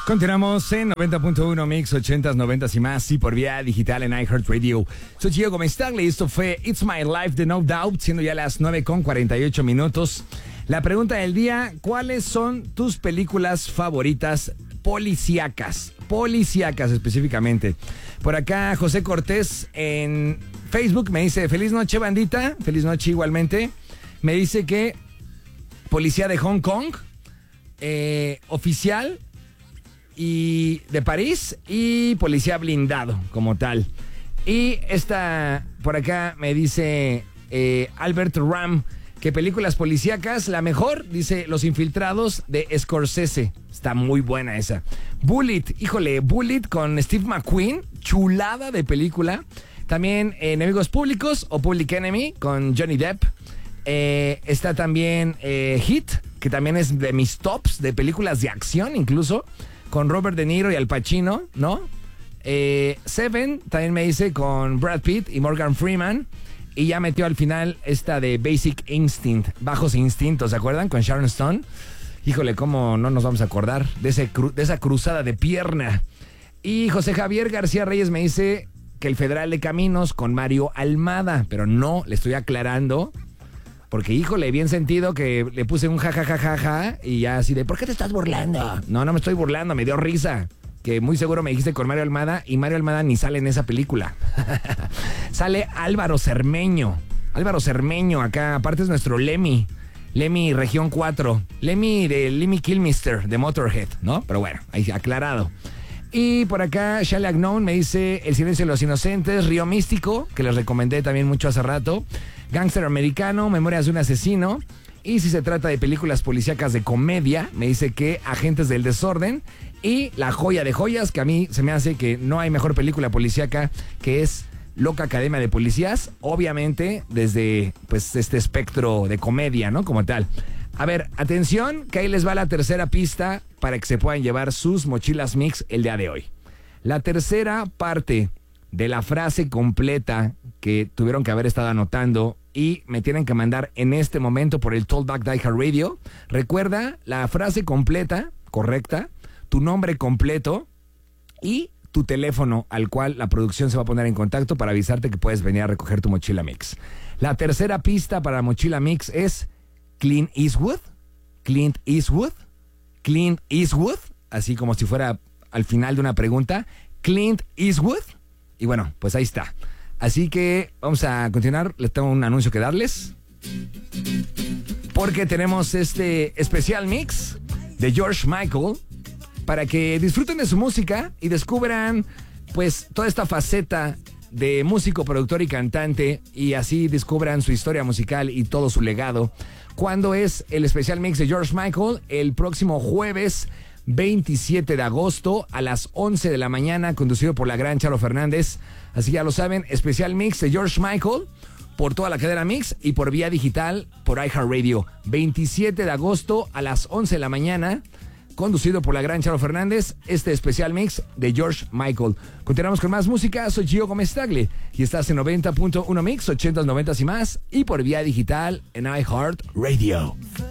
Continuamos en 90.1 Mix, 80s, 90s y más, y por vía digital en iHeartRadio. Soy Gio Gomez-Tagle y esto fue It's My Life de No Doubt, siendo ya las 9:48 minutos. La pregunta del día: ¿cuáles son tus películas favoritas policíacas? Policíacas específicamente. Por acá José Cortés en Facebook me dice: feliz noche, bandita. Feliz noche igualmente. Me dice que Policía de Hong Kong, Oficial y de París y Policía Blindado como tal. Y esta por acá me dice Albert Ram que películas policíacas, la mejor, dice Los Infiltrados de Scorsese. Está muy buena esa. Bullet, híjole, Bullet con Steve McQueen, chulada de película. También Enemigos Públicos o Public Enemy con Johnny Depp. Está también Hit, que también es de mis tops de películas de acción incluso, con Robert De Niro y Al Pacino, ¿no? Seven, también me dice con Brad Pitt y Morgan Freeman. Y ya metió al final esta de Basic Instinct, Bajos Instintos, ¿se acuerdan? Con Sharon Stone. Híjole, ¿cómo no nos vamos a acordar de esa cruzada de pierna? Y José Javier García Reyes me dice que El Federal de Caminos con Mario Almada, pero no, le estoy aclarando, porque híjole, bien sentido que le puse un jajajajaja y ya así de, ¿por qué te estás burlando? No me estoy burlando, me dio risa. Que muy seguro me dijiste con Mario Almada, y Mario Almada ni sale en esa película. Sale Álvaro Cermeño. Álvaro Cermeño acá, aparte es nuestro Lemmy. Lemmy Región 4. Lemmy de Lemmy Kilmister de Motorhead, ¿no? Pero bueno, ahí aclarado. Y por acá Shelley Agnon me dice El Silencio de los Inocentes, Río Místico, que les recomendé también mucho hace rato, Gángster Americano, Memorias de un Asesino. Y si se trata de películas policíacas de comedia, me dice que Agentes del Desorden y la joya de joyas, que a mí se me hace que no hay mejor película policíaca, que es Loca Academia de Policías, obviamente desde pues este espectro de comedia, ¿no? Como tal. A ver, atención, que ahí les va la tercera pista para que se puedan llevar sus mochilas mix el día de hoy. La tercera parte de la frase completa que tuvieron que haber estado anotando y me tienen que mandar en este momento por el Tollback de iHeartRadio. Recuerda la frase completa, correcta, tu nombre completo y tu teléfono al cual la producción se va a poner en contacto para avisarte que puedes venir a recoger tu mochila mix. La tercera pista para mochila mix es Clint Eastwood, Clint Eastwood, Clint Eastwood, así como si fuera al final de una pregunta, Clint Eastwood. Y bueno, pues ahí está. Así que vamos a continuar. Les tengo un anuncio que darles, porque tenemos este especial mix de George Michael para que disfruten de su música y descubran pues toda esta faceta de músico, productor y cantante, y así descubran su historia musical y todo su legado. ¿Cuándo es el especial mix de George Michael? El próximo jueves 27 de agosto a las 11 de la mañana, conducido por la gran Charo Fernández. Así ya lo saben, especial mix de George Michael por toda la cadena Mix y por vía digital por iHeartRadio. 27 de agosto a las 11 de la mañana, conducido por la gran Charo Fernández, este especial mix de George Michael. Continuamos con más música. Soy Gio Gomez-Tagle y estás en 90.1 Mix, 80s, 90s y más, y por vía digital en iHeartRadio.